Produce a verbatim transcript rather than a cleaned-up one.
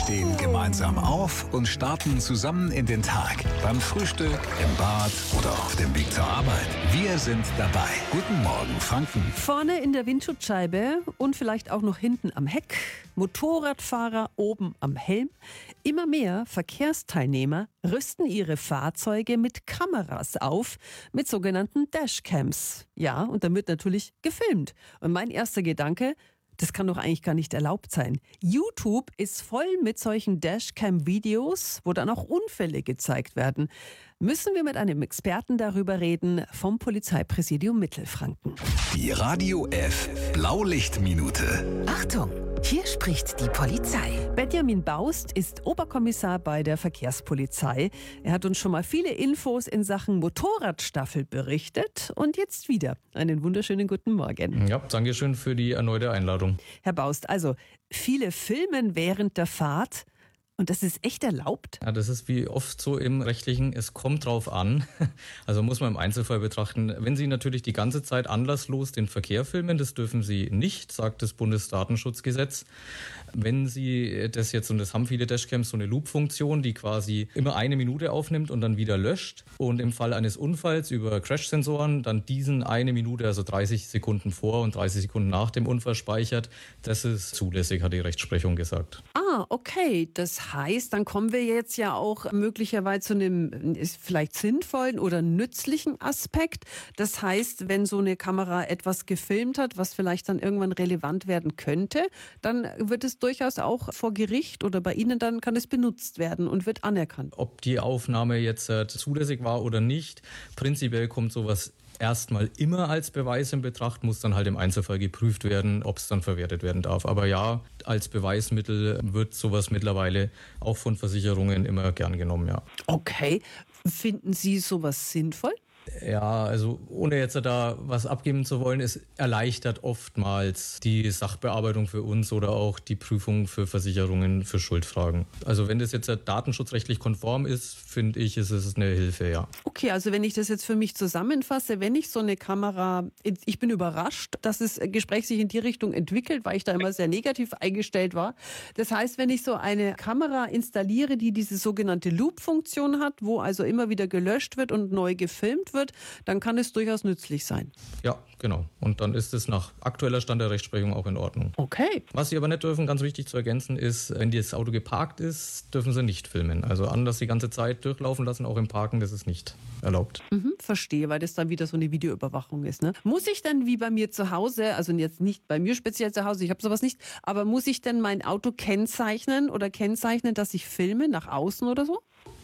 stehen gemeinsam auf und starten zusammen in den Tag. Beim Frühstück, im Bad oder auf dem Weg zur Arbeit. Wir sind dabei. Guten Morgen, Franken. Vorne in der Windschutzscheibe und vielleicht auch noch hinten am Heck. Motorradfahrer oben am Helm. Immer mehr Verkehrsteilnehmer rüsten ihre Fahrzeuge mit Kameras auf, mit sogenannten Dashcams. Ja, und dann wird natürlich gefilmt. Und mein erster Gedanke: Das kann doch eigentlich gar nicht erlaubt sein. YouTube ist voll mit solchen Dashcam-Videos, wo dann auch Unfälle gezeigt werden. Müssen wir mit einem Experten darüber reden vom Polizeipräsidium Mittelfranken. Die Radio F Blaulichtminute. Achtung, hier spricht die Polizei. Benjamin Baust ist Oberkommissar bei der Verkehrspolizei. Er hat uns schon mal viele Infos in Sachen Motorradstaffel berichtet. Und jetzt wieder. Einen wunderschönen guten Morgen. Ja, danke schön für die erneute Einladung. Herr Baust, also viele filmen während der Fahrt. Und das ist echt erlaubt? Ja, das ist wie oft so im Rechtlichen, es kommt drauf an. Also muss man im Einzelfall betrachten. Wenn Sie natürlich die ganze Zeit anlasslos den Verkehr filmen, das dürfen Sie nicht, sagt das Bundesdatenschutzgesetz. Wenn Sie das jetzt, und das haben viele Dashcams, so eine Loop-Funktion, die quasi immer eine Minute aufnimmt und dann wieder löscht. Und im Fall eines Unfalls über Crash-Sensoren dann diesen eine Minute, also dreißig Sekunden vor und dreißig Sekunden nach dem Unfall speichert, das ist zulässig, hat die Rechtsprechung gesagt. Ah, okay. Das heißt, dann kommen wir jetzt ja auch möglicherweise zu einem vielleicht sinnvollen oder nützlichen Aspekt. Das heißt, wenn so eine Kamera etwas gefilmt hat, was vielleicht dann irgendwann relevant werden könnte, dann wird es durchaus auch vor Gericht oder bei Ihnen, dann kann es benutzt werden und wird anerkannt. Ob die Aufnahme jetzt äh, zulässig war oder nicht, prinzipiell kommt sowas erstmal immer als Beweis in Betracht, muss dann halt im Einzelfall geprüft werden, ob es dann verwertet werden darf. Aber ja, als Beweismittel wird sowas mittlerweile auch von Versicherungen immer gern genommen, ja. Okay. Finden Sie sowas sinnvoll? Ja, also ohne jetzt da was abgeben zu wollen, es erleichtert oftmals die Sachbearbeitung für uns oder auch die Prüfung für Versicherungen für Schuldfragen. Also wenn das jetzt datenschutzrechtlich konform ist, finde ich, ist es eine Hilfe, ja. Okay, also wenn ich das jetzt für mich zusammenfasse, wenn ich so eine Kamera, ich bin überrascht, dass das Gespräch sich in die Richtung entwickelt, weil ich da immer sehr negativ eingestellt war. Das heißt, wenn ich so eine Kamera installiere, die diese sogenannte Loop-Funktion hat, wo also immer wieder gelöscht wird und neu gefilmt wird, dann kann es durchaus nützlich sein. Ja, genau. Und dann ist es nach aktueller Stand der Rechtsprechung auch in Ordnung. Okay. Was Sie aber nicht dürfen, ganz wichtig zu ergänzen, ist, wenn das Auto geparkt ist, dürfen Sie nicht filmen. Also anders die ganze Zeit durchlaufen lassen, auch im Parken, das ist nicht erlaubt. Mhm, verstehe, weil das dann wieder so eine Videoüberwachung ist. Ne? Muss ich dann wie bei mir zu Hause, also jetzt nicht bei mir speziell zu Hause, ich habe sowas nicht, aber muss ich denn mein Auto kennzeichnen oder kennzeichnen, dass ich filme nach außen oder so?